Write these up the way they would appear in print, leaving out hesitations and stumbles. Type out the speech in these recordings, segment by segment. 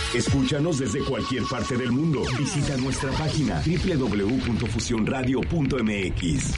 Escúchanos desde cualquier parte del mundo. Visita nuestra página www.fusionradio.mx.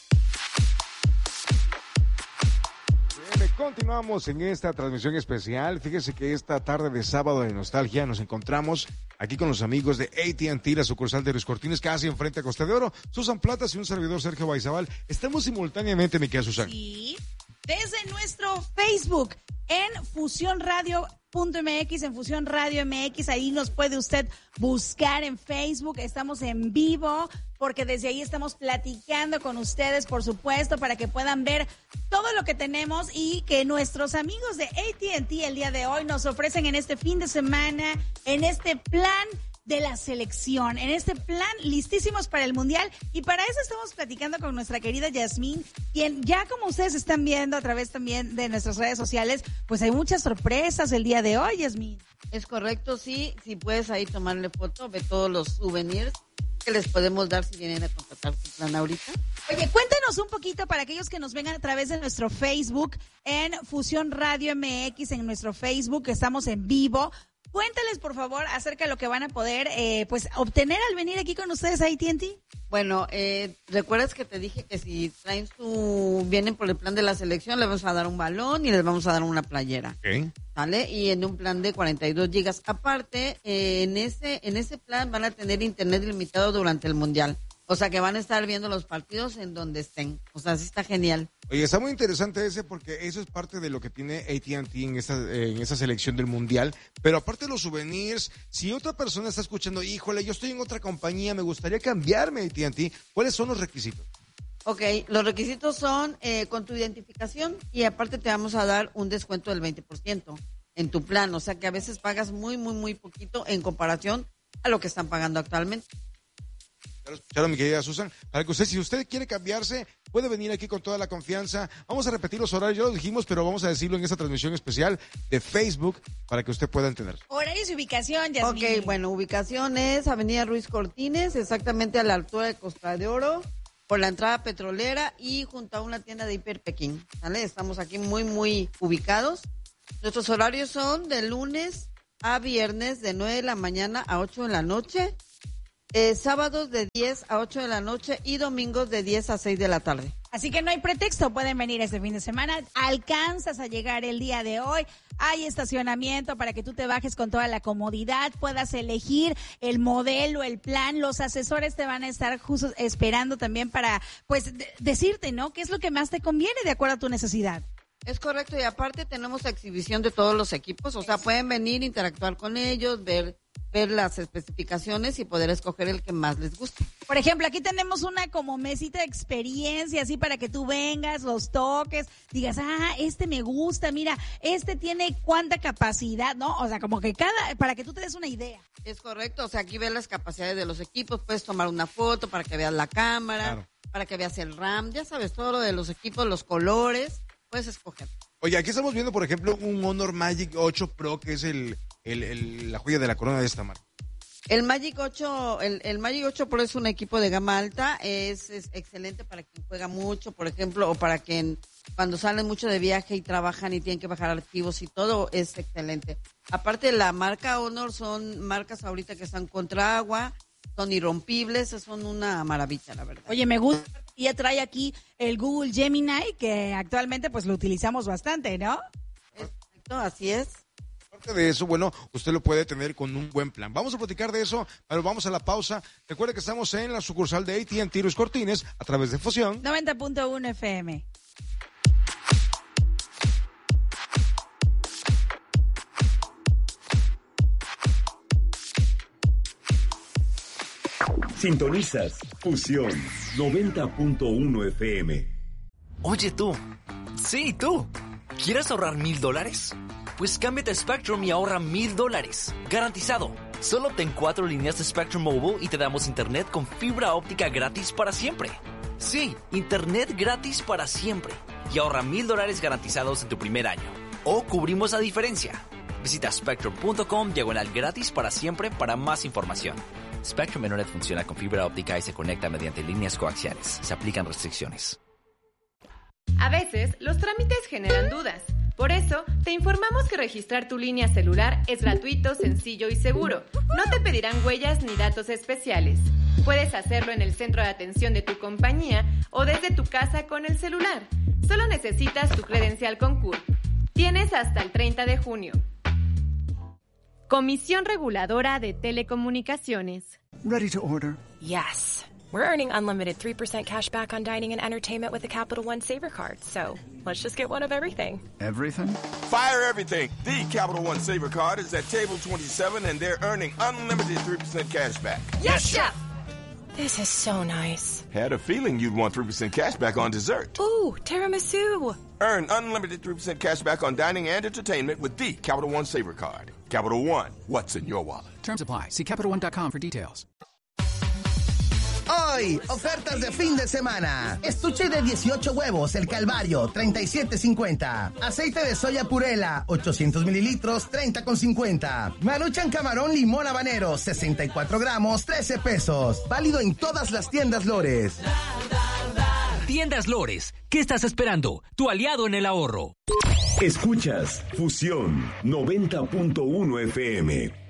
Continuamos en esta transmisión especial. Fíjese que esta tarde de sábado de nostalgia nos encontramos aquí con los amigos de AT&T, la sucursal de Ruiz Cortines, casi enfrente a Costa de Oro. Susan Platas y un servidor, Sergio Baizabal. Estamos simultáneamente, mi querida Susan. Sí, desde nuestro Facebook en Fusión Radio .mx, en Fusión Radio MX, ahí nos puede usted buscar en Facebook, estamos en vivo, porque desde ahí estamos platicando con ustedes, por supuesto, para que puedan ver todo lo que tenemos y que nuestros amigos de AT&T el día de hoy nos ofrecen en este fin de semana, en este plan de la selección, en este plan listísimos para el Mundial, y para eso estamos platicando con nuestra querida Yasmín, quien ya como ustedes están viendo a través también de nuestras redes sociales, pues hay muchas sorpresas el día de hoy, Yasmín. Es correcto, sí, si puedes ahí tomarle foto, ve todos los souvenirs que les podemos dar si vienen a contratar su plan ahorita. Oye, cuéntenos un poquito para aquellos que nos vengan a través de nuestro Facebook, en Fusión Radio MX, en nuestro Facebook, estamos en vivo. Cuéntales, por favor, acerca de lo que van a poder pues obtener al venir aquí con ustedes a AT&T. Bueno, ¿recuerdas que te dije que si traen vienen por el plan de la selección, les vamos a dar un balón y les vamos a dar una playera? Okay. ¿Vale? Y en un plan de 42 gigas. Aparte, en ese plan van a tener internet ilimitado durante el Mundial. O sea que van a estar viendo los partidos en donde estén. O sea, sí está genial. Oye, está muy interesante ese porque eso es parte de lo que tiene AT&T en esa selección del Mundial. Pero aparte de los souvenirs, si otra persona está escuchando, híjole, yo estoy en otra compañía, me gustaría cambiarme a AT&T, ¿cuáles son los requisitos? Ok, los requisitos son con tu identificación y aparte te vamos a dar un descuento del 20% en tu plan. O sea que a veces pagas muy, muy, muy poquito en comparación a lo que están pagando actualmente. Ya lo escucharon, mi querida Susan. Para que usted, si usted quiere cambiarse, puede venir aquí con toda la confianza. Vamos a repetir los horarios, ya lo dijimos, pero vamos a decirlo en esta transmisión especial de Facebook para que usted pueda entender. Horarios y ubicación, Yasmín. Ok, bueno, ubicación es Avenida Ruiz Cortines, exactamente a la altura de Costa de Oro, por la entrada petrolera y junto a una tienda de Hiper Pekín, ¿vale? Estamos aquí muy, muy ubicados. Nuestros horarios son de lunes a viernes de 9 de la mañana a 8 de la noche. Sábados de 10 a 8 de la noche y domingos de 10 a 6 de la tarde. Así que no hay pretexto, pueden venir este fin de semana, alcanzas a llegar el día de hoy, hay estacionamiento para que tú te bajes con toda la comodidad, puedas elegir el modelo, el plan, los asesores te van a estar justo esperando también para, pues, decirte, ¿no? ¿Qué es lo que más te conviene de acuerdo a tu necesidad? Es correcto, y aparte tenemos exhibición de todos los equipos, o sea, pueden venir, interactuar con ellos, ver las especificaciones y poder escoger el que más les guste. Por ejemplo, aquí tenemos una como mesita de experiencia, así para que tú vengas, los toques, digas, este me gusta, mira, este tiene cuánta capacidad, ¿no? O sea, como que para que tú te des una idea. Es correcto, o sea, aquí ves las capacidades de los equipos, puedes tomar una foto para que veas la cámara, claro, para que veas el RAM, ya sabes, todo lo de los equipos, los colores, puedes escoger. Oye, aquí estamos viendo, por ejemplo, un Honor Magic 8 Pro, que es la joya de la corona de esta marca. El Magic 8, el Magic 8 Pro es un equipo de gama alta, es excelente para quien juega mucho, por ejemplo, o para quien cuando salen mucho de viaje y trabajan y tienen que bajar archivos y todo, es excelente. Aparte, la marca Honor son marcas ahorita que están contra agua, son irrompibles, son una maravilla, la verdad. Oye, me gusta, ya trae aquí el Google Gemini, que actualmente pues lo utilizamos bastante, ¿no? Exacto, así es. De eso, bueno, usted lo puede tener con un buen plan. Vamos a platicar de eso, pero vamos a la pausa. Recuerde que estamos en la sucursal de AT&T Ruiz Cortines a través de Fusión 90.1 FM. Sintonizas Fusión 90.1 FM. Oye tú, sí tú, ¿quieres ahorrar $1,000? Pues cámbiate a Spectrum y ahorra $1,000. Garantizado. Solo obtén 4 líneas de Spectrum Mobile y te damos internet con fibra óptica gratis para siempre. Sí, internet gratis para siempre. Y ahorra $1,000 garantizados en tu primer año. O cubrimos la diferencia. Visita spectrum.com/gratis para siempre para más información. Spectrum Internet funciona con fibra óptica y se conecta mediante líneas coaxiales. Se aplican restricciones. A veces, los trámites generan dudas. Por eso, te informamos que registrar tu línea celular es gratuito, sencillo y seguro. No te pedirán huellas ni datos especiales. Puedes hacerlo en el centro de atención de tu compañía o desde tu casa con el celular. Solo necesitas tu credencial con CURP. Tienes hasta el 30 de junio. Comisión Reguladora de Telecomunicaciones. Ready to order? Yes. We're earning unlimited 3% cash back on dining and entertainment with the Capital One Saver Card, so let's just get one of everything. Everything? Fire everything. The Capital One Saver Card is at table 27 and they're earning unlimited 3% cash back. Yes, Chef! This is so nice. Had a feeling you'd want 3% cash back on dessert. Ooh, tiramisu. Earn unlimited 3% cash back on dining and entertainment with the Capital One Saver Card. Capital One, what's in your wallet? Terms apply. See CapitalOne.com for details. Hoy, ofertas de fin de semana. Estuche de 18 huevos, El Calvario, $37.50. Aceite de soya Purela, 800 mililitros, $30.50. Maruchan camarón limón habanero, 64 gramos, $13. Válido en todas las tiendas Lores. Tiendas Lores, ¿qué estás esperando? Tu aliado en el ahorro. Escuchas Fusión 90.1 FM.